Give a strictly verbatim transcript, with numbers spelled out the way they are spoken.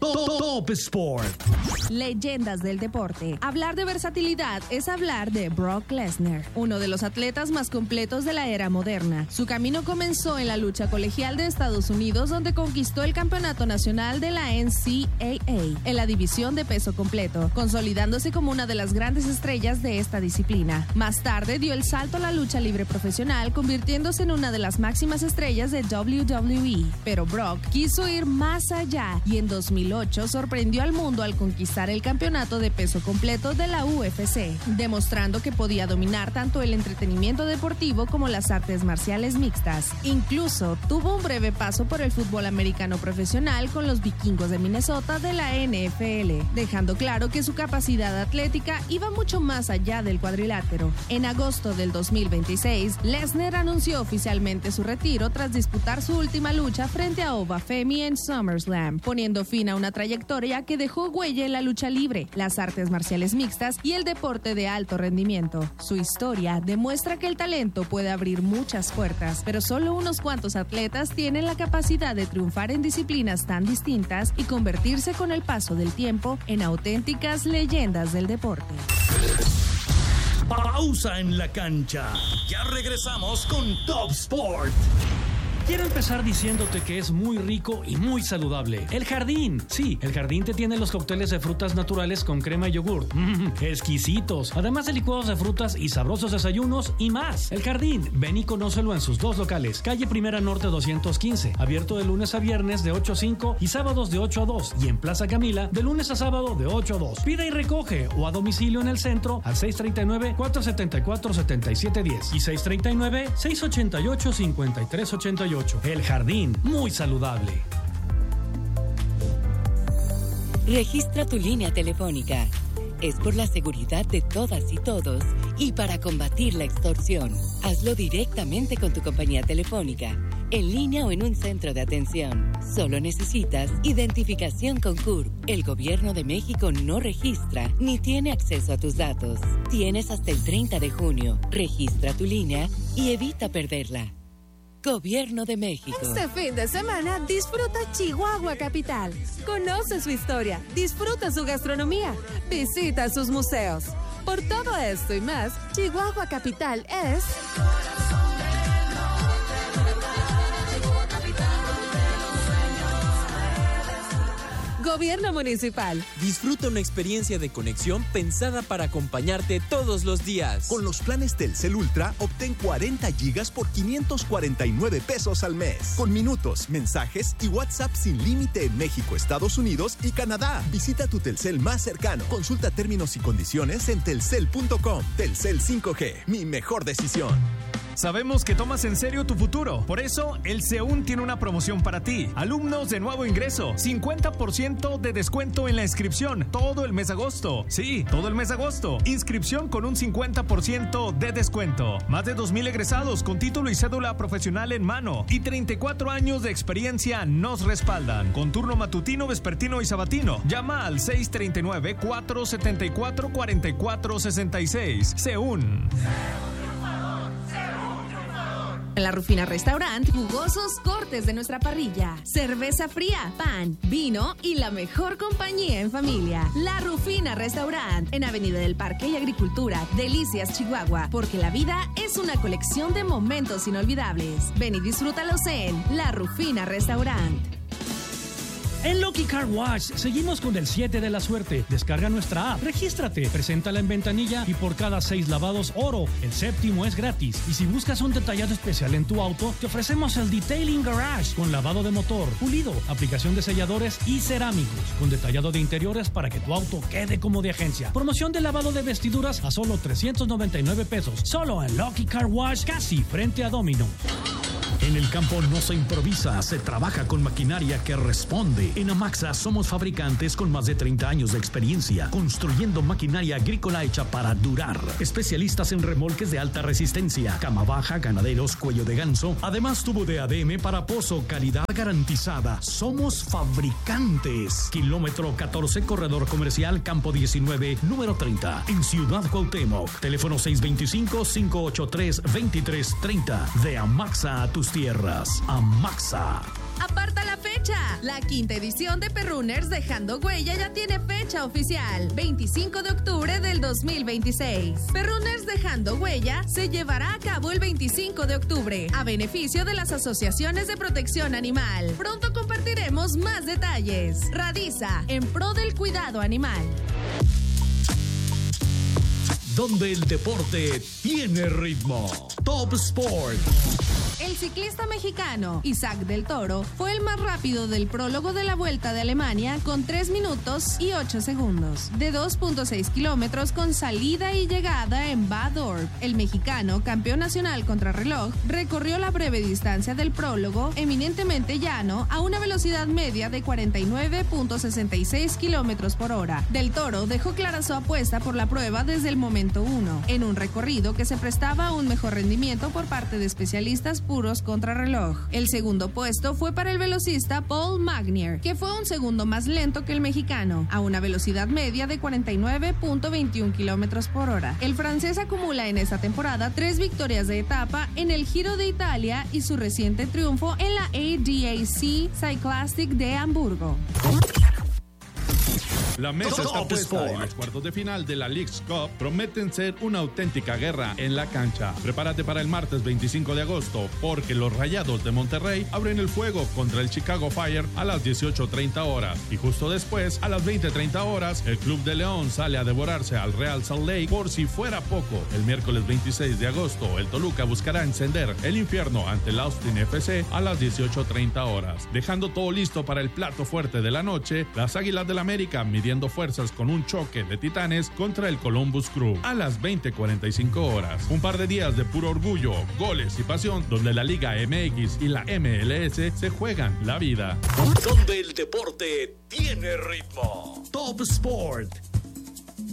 Top Sport. Leyendas del deporte. Hablar de versatilidad es hablar de Brock Lesnar, uno de los atletas más completos de la era moderna. Su camino comenzó en la lucha colegial de Estados Unidos, donde conquistó el campeonato nacional de la N C A A en la división de peso completo, consolidándose como una de las grandes estrellas de esta disciplina. Más tarde dio el salto a la lucha libre profesional, convirtiéndose en una de las máximas estrellas de W W E. Pero Brock quiso ir más allá y en dos mil ocho sorprendió al mundo al conquistar el campeonato de peso completo de la U F C, demostrando que podía dominar tanto el entretenimiento deportivo como las artes marciales mixtas. Incluso tuvo un breve paso por el fútbol americano profesional con los Vikingos de Minnesota de la N F L, dejando claro que su capacidad atlética iba mucho más allá del cuadrilátero. En agosto del dos mil veintiséis, Lesnar anunció oficialmente su retiro tras disputar su última lucha frente a Obafemi en SummerSlam, poniendo fin a una trayectoria que dejó huella en la lucha libre, las artes marciales mixtas y el deporte de alto rendimiento. Su historia demuestra que el talento puede abrir muchas puertas, pero solo unos cuantos atletas tienen la capacidad de triunfar en disciplinas tan distintas y convertirse con el paso del tiempo en auténticas leyendas del deporte. Pausa en la cancha. Ya regresamos con Top Sport. Quiero empezar diciéndote que es muy rico y muy saludable. El Jardín. Sí, El Jardín te tiene los cócteles de frutas naturales con crema y yogurt. Mmm, exquisitos. Además de licuados de frutas y sabrosos desayunos y más. El Jardín. Ven y conócelo en sus dos locales. Calle Primera Norte doscientos quince. Abierto de lunes a viernes de ocho a cinco y sábados de ocho a dos. Y en Plaza Camila de lunes a sábado de ocho a dos. Pida y recoge o a domicilio en el centro al seis tres nueve, cuatro siete cuatro, siete siete uno cero y seis tres nueve, seis ocho ocho, cinco tres ocho ocho. El Jardín, muy saludable. Registra tu línea telefónica. Es por la seguridad de todas y todos y para combatir la extorsión. Hazlo directamente con tu compañía telefónica, en línea o en un centro de atención. Solo necesitas identificación con C U R P. El Gobierno de México no registra ni tiene acceso a tus datos. Tienes hasta el treinta de junio. Registra tu línea y evita perderla. Gobierno de México. Este fin de semana disfruta Chihuahua Capital. Conoce su historia, disfruta su gastronomía, visita sus museos. Por todo esto y más, Chihuahua Capital es... Gobierno Municipal. Disfruta una experiencia de conexión pensada para acompañarte todos los días. Con los planes Telcel Ultra, obtén cuarenta gigas por quinientos cuarenta y nueve pesos al mes. Con minutos, mensajes y WhatsApp sin límite en México, Estados Unidos y Canadá. Visita tu Telcel más cercano. Consulta términos y condiciones en telcel punto com. Telcel cinco G, mi mejor decisión. Sabemos que tomas en serio tu futuro. Por eso, el SEUN tiene una promoción para ti. Alumnos de nuevo ingreso, cincuenta por ciento de descuento en la inscripción todo el mes de agosto. Sí, todo el mes de agosto. Inscripción con un cincuenta por ciento de descuento. Más de dos mil egresados con título y cédula profesional en mano y treinta y cuatro años de experiencia nos respaldan. Con turno matutino, vespertino y sabatino. Llama al seis tres nueve, cuatro siete cuatro, cuatro cuatro seis seis. SEUN. En La Rufina Restaurant, jugosos cortes de nuestra parrilla, cerveza fría, pan, vino y la mejor compañía en familia. La Rufina Restaurant, en Avenida del Parque y Agricultura, Delicias, Chihuahua, porque la vida es una colección de momentos inolvidables. Ven y disfrútalos en La Rufina Restaurant. En Lucky Car Wash seguimos con el siete de la suerte. Descarga nuestra app, regístrate, preséntala en ventanilla y por cada seis lavados oro, el séptimo es gratis. Y si buscas un detallado especial en tu auto, te ofrecemos el Detailing Garage con lavado de motor, pulido, aplicación de selladores y cerámicos, con detallado de interiores para que tu auto quede como de agencia. Promoción de lavado de vestiduras a solo trescientos noventa y nueve pesos, solo en Lucky Car Wash, casi frente a Domino. En el campo no se improvisa, se trabaja con maquinaria que responde. En Amaxa somos fabricantes con más de treinta años de experiencia, construyendo maquinaria agrícola hecha para durar. Especialistas en remolques de alta resistencia, cama baja, ganaderos, cuello de ganso. Además, tubo de A D M para pozo, calidad garantizada. Somos fabricantes. Kilómetro catorce, corredor comercial, campo diecinueve, número treinta, en Ciudad Cuauhtémoc. Teléfono seis dos cinco, cinco ocho tres, dos tres tres cero. De Amaxa a tus tierras. Amaxa. Aparta la fecha. La quinta edición de Perrunners Dejando Huella ya tiene fecha oficial, veinticinco de octubre del dos mil veintiséis. Perrunners Dejando Huella se llevará a cabo el veinticinco de octubre, a beneficio de las asociaciones de protección animal. Pronto compartiremos más detalles. Radiza, en pro del cuidado animal. Donde el deporte tiene ritmo. Top Sport. El ciclista mexicano Isaac del Toro fue el más rápido del prólogo de la Vuelta de Alemania con tres minutos y ocho segundos, de dos punto seis kilómetros con salida y llegada en Bad Orb. El mexicano, campeón nacional contrarreloj, recorrió la breve distancia del prólogo, eminentemente llano, a una velocidad media de cuarenta y nueve punto sesenta y seis kilómetros por hora. Del Toro dejó clara su apuesta por la prueba desde el momento uno, en un recorrido que se prestaba a un mejor rendimiento por parte de especialistas puros contrarreloj. El segundo puesto fue para el velocista Paul Magnier, que fue un segundo más lento que el mexicano, a una velocidad media de cuarenta y nueve punto veintiún kilómetros por hora. El francés acumula en esta temporada tres victorias de etapa en el Giro de Italia y su reciente triunfo en la A D A C Cyclastic de Hamburgo. La mesa está puesta y los cuartos de final de la Leagues Cup prometen ser una auténtica guerra en la cancha. Prepárate para el martes veinticinco de agosto, porque los Rayados de Monterrey abren el fuego contra el Chicago Fire a las dieciocho treinta horas. Y justo después, a las veinte treinta horas, el Club de León sale a devorarse al Real Salt Lake por si fuera poco. El miércoles veintiséis de agosto, el Toluca buscará encender el infierno ante el Austin F C a las dieciocho treinta horas. Dejando todo listo para el plato fuerte de la noche, las Águilas del América midiendo fuerzas con un choque de titanes contra el Columbus Crew a las veinte cuarenta y cinco horas. Un par de días de puro orgullo, goles y pasión, donde la Liga M X y la M L S se juegan la vida. Donde el deporte tiene ritmo. Top Sport.